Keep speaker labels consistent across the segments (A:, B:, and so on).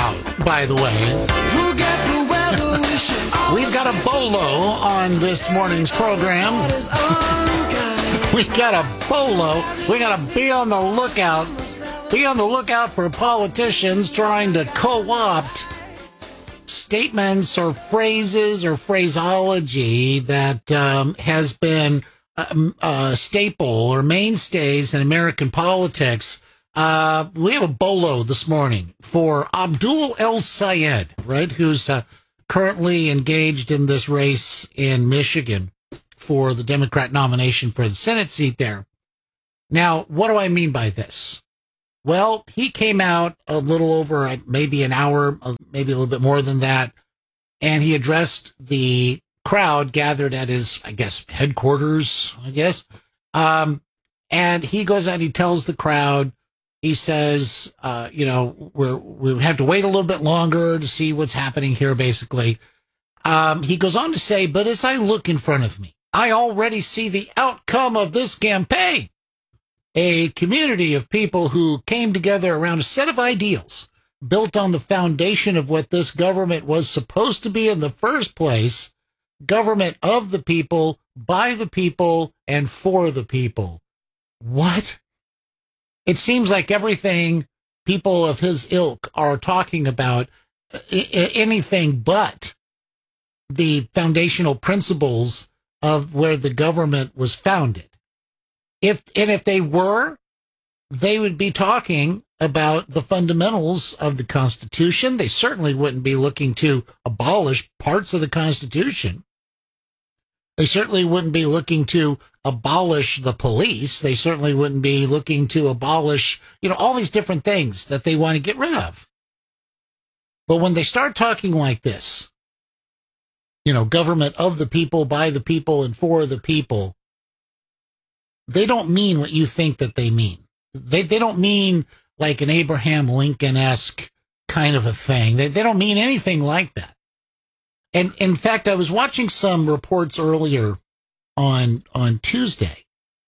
A: out, by the way. We've got a bolo on this morning's program. We got a bolo. We got to be on the lookout. Be on the lookout for politicians trying to co-opt statements or phrases or phraseology that has been a staple or mainstays in American politics. We have a bolo this morning for Abdul El-Sayed, right, who's currently engaged in this race in Michigan for the Democrat nomination for the Senate seat there. Now, what do I mean by this? Well, he came out a little over maybe an hour, maybe a little bit more than that, and he addressed the crowd gathered at his, I guess, headquarters, and he goes out and he tells the crowd, he says, we have to wait a little bit longer to see what's happening here, basically. He goes on to say, but as I look in front of me, I already see the outcome of this campaign. A community of people who came together around a set of ideals built on the foundation of what this government was supposed to be in the first place, government of the people, by the people, and for the people. What? It seems like everything people of his ilk are talking about, anything but the foundational principles of where the government was founded. If they were, they would be talking about the fundamentals of the Constitution. They certainly wouldn't be looking to abolish parts of the Constitution. They certainly wouldn't be looking to abolish the police. They certainly wouldn't be looking to abolish, all these different things that they want to get rid of. But when they start talking like this, government of the people, by the people, and for the people, they don't mean what you think that they mean. They don't mean like an Abraham Lincoln-esque kind of a thing. They don't mean anything like that. And in fact, I was watching some reports earlier on Tuesday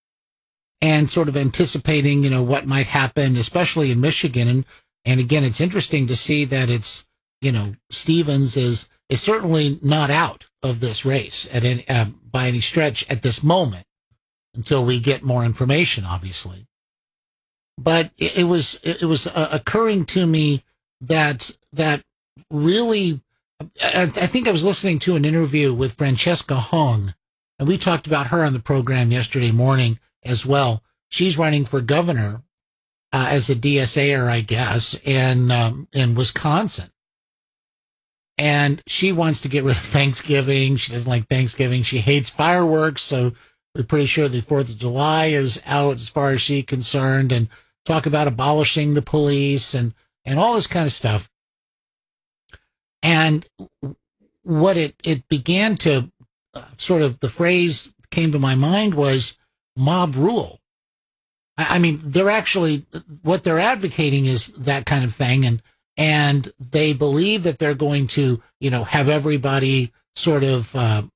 A: and sort of anticipating, what might happen, especially in Michigan. And again, it's interesting to see that it's, Stevens is certainly not out of this race by any stretch at this moment, until we get more information, obviously. But it was occurring to me that really, I think I was listening to an interview with Francesca Hong, and we talked about her on the program yesterday morning as well. She's running for governor as a DSAer, I guess, in Wisconsin. And she wants to get rid of Thanksgiving. She doesn't like Thanksgiving. She hates fireworks, so we're pretty sure the 4th of July is out as far as she's concerned, and talk about abolishing the police and all this kind of stuff. And what it began to sort of, the phrase came to my mind was mob rule. I mean, they're actually, what they're advocating is that kind of thing. And they believe that they're going to, have everybody sort of,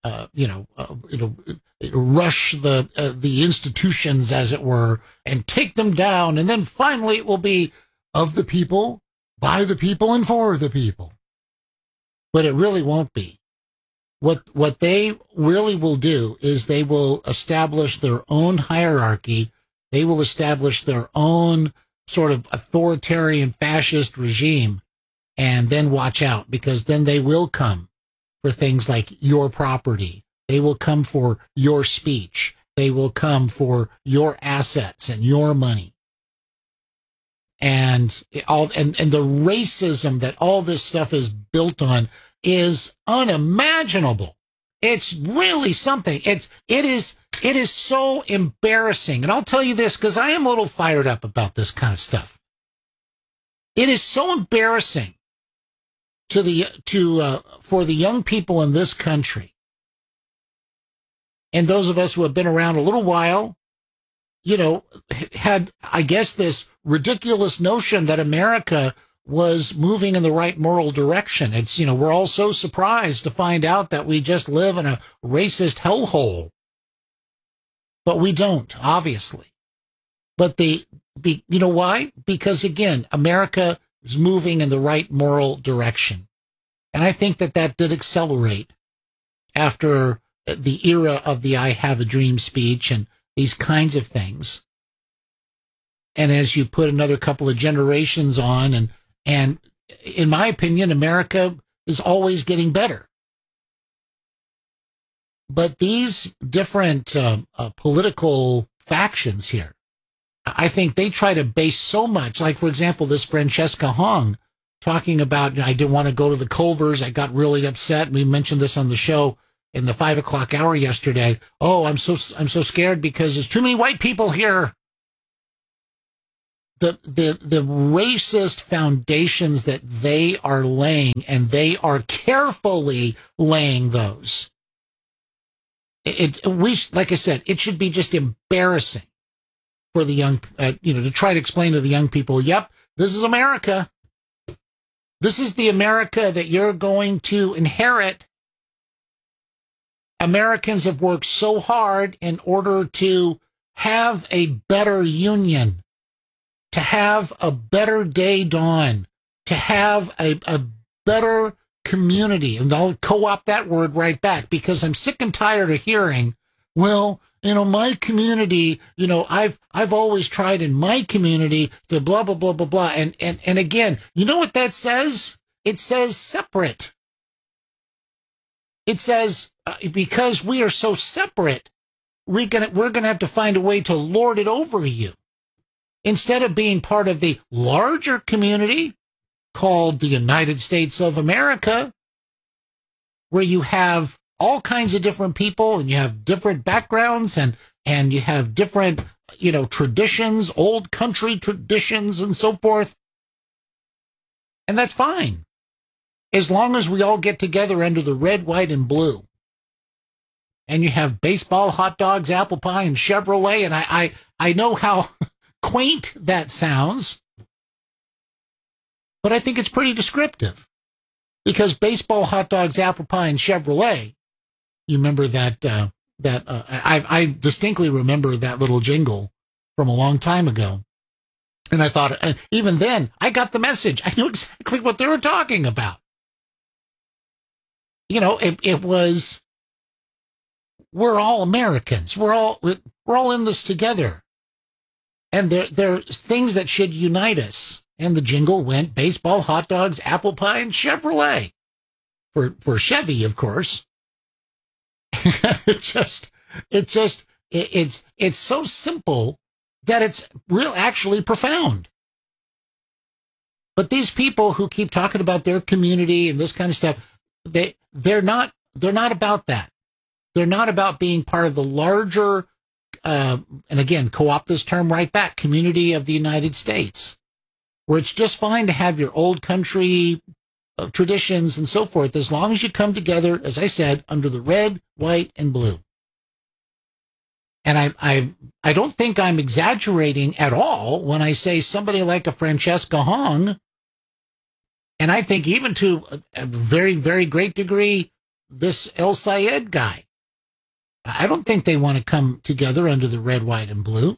A: rush the institutions, as it were, and take them down. And then finally it will be of the people, by the people, and for the people. But it really won't be. What they really will do is they will establish their own hierarchy. They will establish their own sort of authoritarian fascist regime, and then watch out, because then they will come for things like your property. They will come for your speech. They will come for your assets and your money. And the racism that all this stuff is built on is unimaginable. It's really something. It is so embarrassing. And I'll tell you this, because I am a little fired up about this kind of stuff. It is so embarrassing for the young people in this country, and those of us who have been around a little while, had, I guess, this ridiculous notion that America was moving in the right moral direction. It's, we're all so surprised to find out that we just live in a racist hellhole. But we don't, obviously. But you know why? Because, again, America is moving in the right moral direction. And I think that that did accelerate after the era of the I Have a Dream speech and these kinds of things. And as you put another couple of generations on, and in my opinion, America is always getting better. But these different political factions here, I think they try to base so much, like, for example, this Francesca Hong talking about, I didn't want to go to the Culvers. I got really upset. We mentioned this on the show in the 5 o'clock hour yesterday. Oh, I'm so scared because there's too many white people here. The racist foundations that they are laying, and they are carefully laying those. Like I said, it should be just embarrassing for the young, to try to explain to the young people, yep, this is America. This is the America that you're going to inherit. Americans have worked so hard in order to have a better union, to have a better day dawn, to have a better community. And I'll co-opt that word right back because I'm sick and tired of hearing, well, my community, I've always tried in my community to blah, blah, blah, blah, blah. And again, you know what that says? It says separate. It says, because we are so separate, we're gonna have to find a way to lord it over you. Instead of being part of the larger community called the United States of America, where you have all kinds of different people and you have different backgrounds and you have different, traditions, old country traditions and so forth. And that's fine. As long as we all get together under the red, white, and blue. And you have baseball, hot dogs, apple pie, and Chevrolet. And I know how quaint that sounds, but I think it's pretty descriptive. Because baseball, hot dogs, apple pie, and Chevrolet, you remember that, I distinctly remember that little jingle from a long time ago. And I thought, even then, I got the message. I knew exactly what they were talking about. It was, we're all Americans. We're all in this together. And there are things that should unite us. And the jingle went baseball, hot dogs, apple pie, and Chevrolet. For Chevy, of course. It's so simple that it's actually profound. But these people who keep talking about their community and this kind of stuff, they're not about that. They're not about being part of the larger, and again, co-opt this term right back, community of the United States, where it's just fine to have your old country traditions and so forth, as long as you come together, as I said, under the red, white, and blue. And I don't think I'm exaggerating at all when I say somebody like a Francesca Hong, and I think even to a very, very great degree, this El Sayed guy, I don't think they want to come together under the red, white, and blue.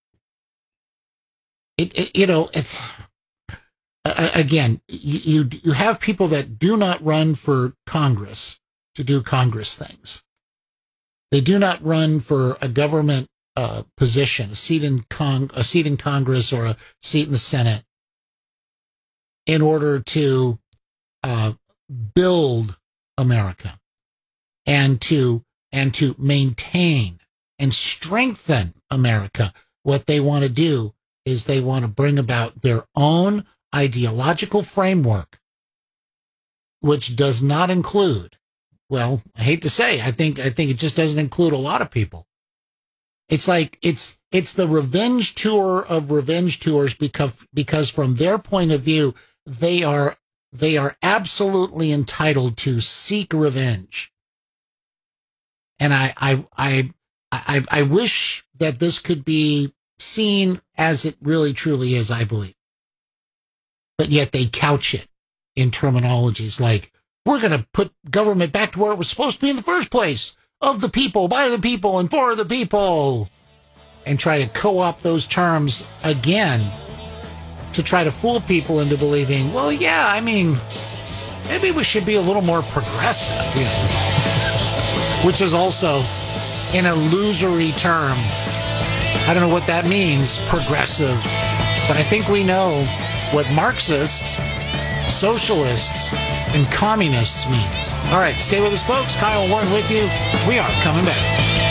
A: It's again, you have people that do not run for Congress to do Congress things. They do not run for a government position, a seat in Congress or a seat in the Senate, in order to build America and to maintain and strengthen America. What they want to do is they want to bring about their own ideological framework, which does not include, well, I hate to say, I think it just doesn't include a lot of people. It's like it's the revenge tour of revenge tours because from their point of view, they are absolutely entitled to seek revenge. And I wish that this could be seen as it really truly is, I believe. But yet they couch it in terminologies like, we're going to put government back to where it was supposed to be in the first place, of the people, by the people, and for the people, and try to co-opt those terms again to try to fool people into believing, well, yeah, I mean, maybe we should be a little more progressive, you know, which is also an illusory term. I don't know what that means, progressive, but I think we know what Marxists, socialists, and communists means. All right, stay with us, folks. Kyle Warren with you. We are coming back.